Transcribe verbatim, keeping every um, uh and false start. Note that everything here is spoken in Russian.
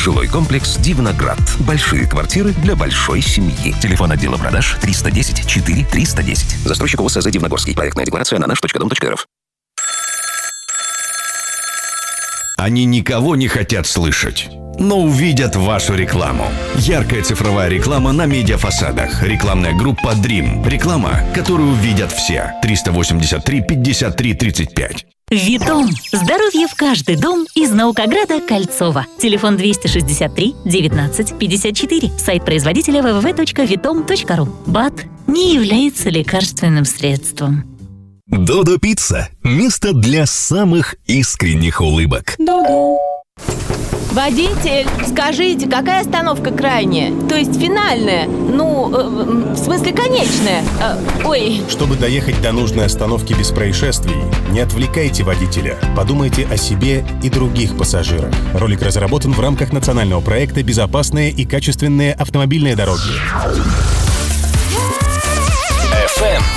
Жилой комплекс «Дивноград». Большие квартиры для большой семьи. Телефон отдела продаж триста десять четыре триста десять. Застройщик ОСЗ «Дивногорский». Проектная декларация на наш точка дом точка рф. Они никого не хотят слышать, но увидят вашу рекламу. Яркая цифровая реклама на медиафасадах. Рекламная группа Dream. Реклама, которую увидят все. триста восемьдесят три пятьдесят три тридцать пять. Витом. Здоровье в каждый дом из Наукограда Кольцова. Телефон двести шестьдесят три девятнадцать пятьдесят четыре. Сайт производителя дабл ю дабл ю дабл ю точка витом точка ру. БАД не является лекарственным средством. Додо Пицца – место для самых искренних улыбок. Додо. Водитель, скажите, какая остановка крайняя? То есть финальная? Ну, э, в смысле конечная? Э, ой. Чтобы доехать до нужной остановки без происшествий, не отвлекайте водителя. Подумайте о себе и других пассажирах. Ролик разработан в рамках национального проекта «Безопасные и качественные автомобильные дороги».